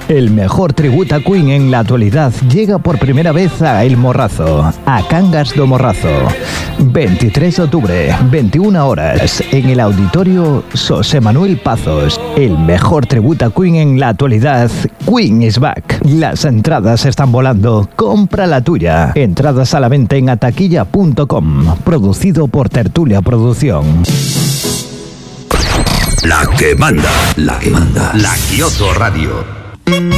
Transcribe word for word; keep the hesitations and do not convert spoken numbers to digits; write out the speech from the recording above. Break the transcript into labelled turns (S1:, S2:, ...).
S1: El mejor tributo a Queen en la actualidad llega por primera vez a El Morrazo, a Cangas do Morrazo. veintitrés de octubre, veintiuna horas, en el Auditorio José Manuel Pazos. El mejor tributo a Queen en la actualidad, Queen is Back. Las entradas están volando, compra la tuya. Entradas a la venta en ataquilla punto com, producido por Tertulia Producción.
S2: La que manda, la que manda, La Kioto Radio.